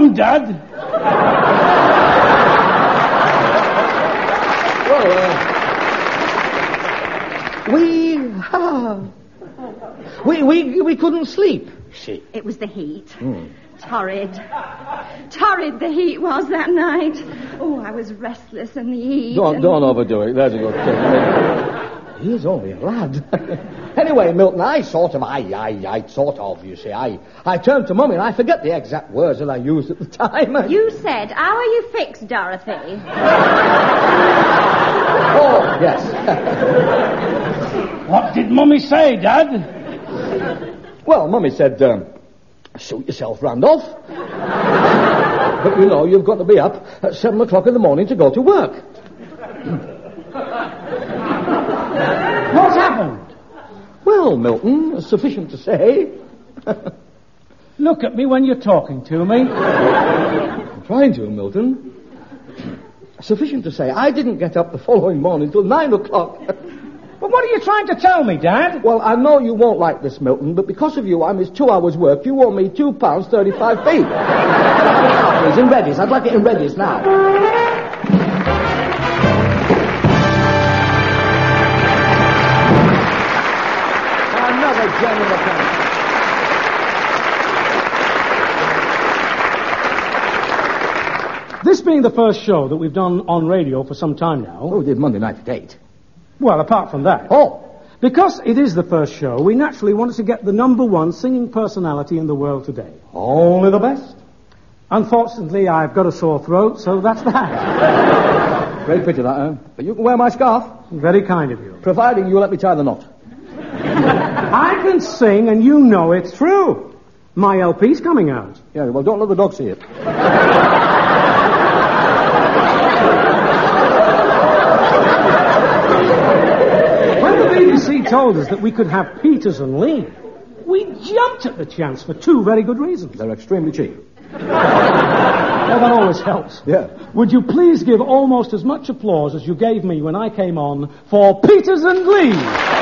on, Dad. We couldn't sleep. See. It was the heat. Torrid. Torrid the heat was that night. Oh, I was restless in the heat. Don't overdo it. There's a good thing. He's only a lad. Anyway, Milton, I sort of, you see. I turned to Mummy and I forget the exact words that I used at the time. You said, how are you fixed, Dorothy? Oh, yes. What did Mummy say, Dad? Well, Mummy said, suit yourself, Randolph. But, you know, you've got to be up at 7 o'clock in the morning to go to work. What happened? Well, Milton, sufficient to say. Look at me when you're talking to me. I'm trying to, Milton. Sufficient to say, I didn't get up the following morning till 9 o'clock. But what are you trying to tell me, Dad? Well, I know you won't like this, Milton, but because of you, I missed 2 hours' work. You owe me £2.35. Please, in Reddy's. I'd like it in Reddy's now. Another genuine account. This being the first show that we've done on radio for some time now... Oh, we did Monday night at 8. Well, apart from that... Oh! Because it is the first show, we naturally wanted to get the #1 singing personality in the world today. Only the best. Unfortunately, I've got a sore throat, so that's that. Great picture, that, huh? But you can wear my scarf. Very kind of you. Providing you let me tie the knot. I can sing, and you know it's true. My LP's coming out. Yeah, well, don't let the dog see it. BBC told us that we could have Peters and Lee. We jumped at the chance for 2 very good reasons. They're extremely cheap. Well, that always helps. Yeah. Would you please give almost as much applause as you gave me when I came on for Peters and Lee?